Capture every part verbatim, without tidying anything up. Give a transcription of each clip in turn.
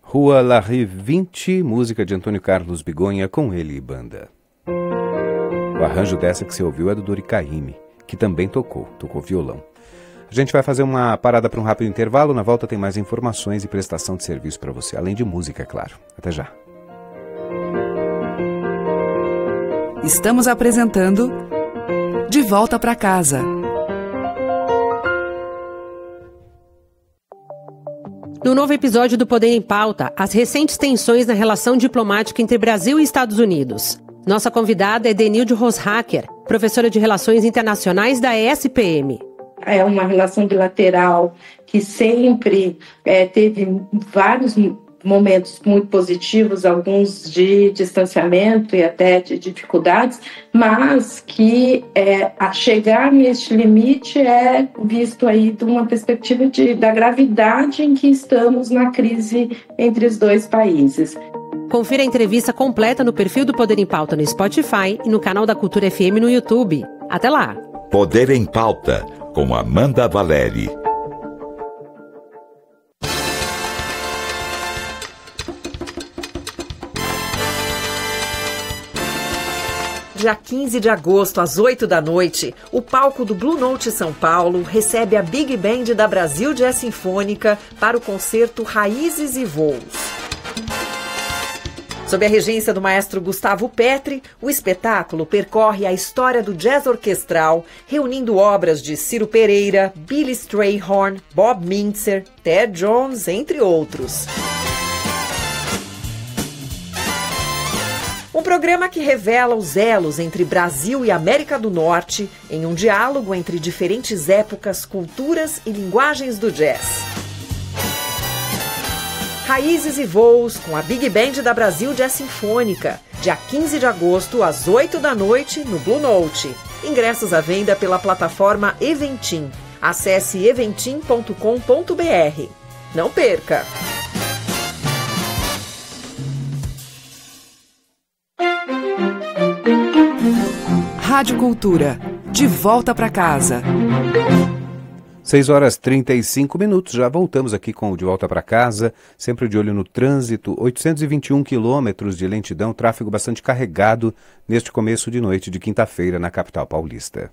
Rua La Rue vinte, música de Antônio Carlos Bigonha com ele e banda. O arranjo dessa que você ouviu é do Dori Caymmi, que também tocou, tocou violão. A gente vai fazer uma parada para um rápido intervalo, na volta tem mais informações e prestação de serviço para você, além de música, é claro. Até já. Estamos apresentando De Volta para Casa. No novo episódio do Poder em Pauta, as recentes tensões na relação diplomática entre Brasil e Estados Unidos. Nossa convidada é Denilde Roshacker, professora de Relações Internacionais da E S P M. É uma relação bilateral que sempre é, teve vários momentos muito positivos, alguns de distanciamento e até de dificuldades, mas que é, a chegar neste limite é visto aí de uma perspectiva de, da gravidade em que estamos na crise entre os dois países. Confira a entrevista completa no perfil do Poder em Pauta no Spotify e no canal da Cultura F M no YouTube. Até lá! Poder em Pauta, com Amanda Valeri. Dia quinze de agosto, às oito da noite, o palco do Blue Note São Paulo recebe a Big Band da Brasil Jazz Sinfônica para o concerto Raízes e Voos. Sob a regência do maestro Gustavo Petri, o espetáculo percorre a história do jazz orquestral, reunindo obras de Ciro Pereira, Billy Strayhorn, Bob Mintzer, Ted Jones, entre outros. Um programa que revela os elos entre Brasil e América do Norte em um diálogo entre diferentes épocas, culturas e linguagens do jazz. Raízes e Voos com a Big Band da Brasil Jazz Sinfônica, dia quinze de agosto, às oito da noite, no Blue Note. Ingressos à venda pela plataforma Eventim. Acesse eventim ponto com ponto b r. Não perca! Rádio Cultura, de volta para casa. seis horas e trinta e cinco minutos, já voltamos aqui com o De Volta para Casa, sempre de olho no trânsito, oitocentos e vinte e um quilômetros de lentidão, tráfego bastante carregado neste começo de noite de quinta-feira na capital paulista.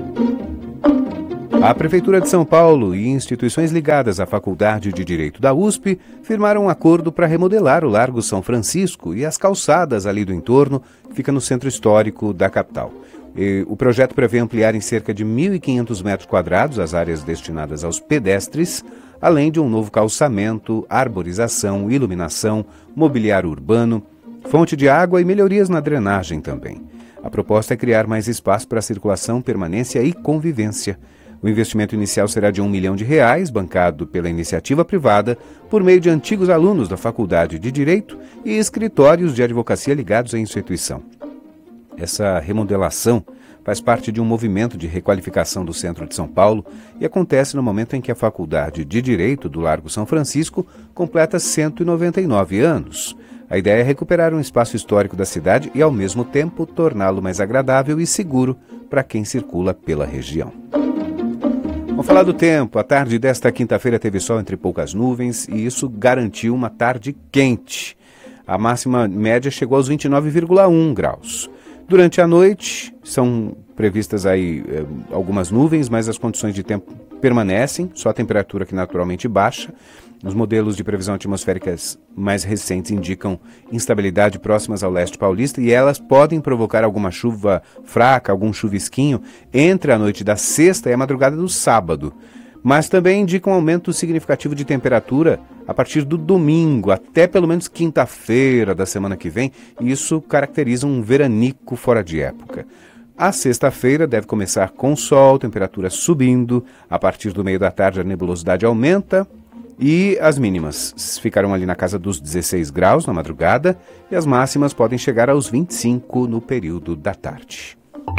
A Prefeitura de São Paulo e instituições ligadas à Faculdade de Direito da U S P firmaram um acordo para remodelar o Largo São Francisco e as calçadas ali do entorno, que fica no centro histórico da capital. E o projeto prevê ampliar em cerca de mil e quinhentos metros quadrados as áreas destinadas aos pedestres, além de um novo calçamento, arborização, iluminação, mobiliário urbano, fonte de água e melhorias na drenagem também. A proposta é criar mais espaço para circulação, permanência e convivência. O investimento inicial será de um milhão de reais, bancado pela iniciativa privada, por meio de antigos alunos da Faculdade de Direito e escritórios de advocacia ligados à instituição. Essa remodelação faz parte de um movimento de requalificação do centro de São Paulo e acontece no momento em que a Faculdade de Direito do Largo São Francisco completa cento e noventa e nove anos. A ideia é recuperar um espaço histórico da cidade e, ao mesmo tempo, torná-lo mais agradável e seguro para quem circula pela região. Vamos falar do tempo. A tarde desta quinta-feira teve sol entre poucas nuvens e isso garantiu uma tarde quente. A máxima média chegou aos vinte e nove vírgula um graus. Durante a noite, são previstas aí eh, algumas nuvens, mas as condições de tempo permanecem, só a temperatura que naturalmente baixa. Os modelos de previsão atmosféricas mais recentes indicam instabilidade próximas ao leste paulista e elas podem provocar alguma chuva fraca, algum chuvisquinho entre a noite da sexta e a madrugada do sábado. Mas também indicam um aumento significativo de temperatura a partir do domingo, até pelo menos quinta-feira da semana que vem, e isso caracteriza um veranico fora de época. A sexta-feira deve começar com sol, temperatura subindo, a partir do meio da tarde a nebulosidade aumenta e as mínimas ficarão ali na casa dos dezesseis graus na madrugada e as máximas podem chegar aos vinte e cinco no período da tarde.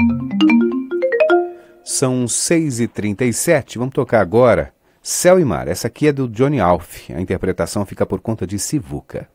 São seis e trinta e sete, vamos tocar agora Céu e Mar. Essa aqui é do Johnny Alf, a interpretação fica por conta de Sivuca.